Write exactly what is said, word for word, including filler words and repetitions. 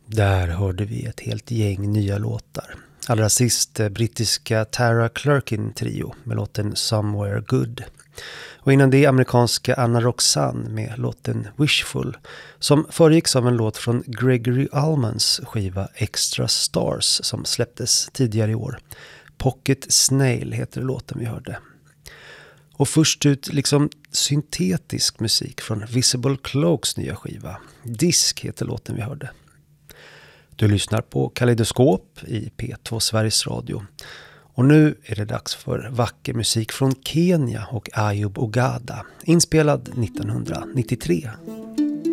Där hörde vi ett helt gäng nya låtar. Allra sist brittiska Tara Clerkin trio med låten Somewhere Good. Och innan det amerikanska Anna Roxanne med låten Wishful, som föregicks av en låt från Gregory Allmans skiva Extra Stars som släpptes tidigare i år. Pocket Snail heter låten vi hörde. Och först ut liksom syntetisk musik från Visible Cloaks nya skiva. Disk heter låten vi hörde. Du lyssnar på Kaleidoskop i P två Sveriges Radio. Och nu är det dags för vacker musik från Kenya och Ayub Ogada, inspelad nittonhundranittiotre.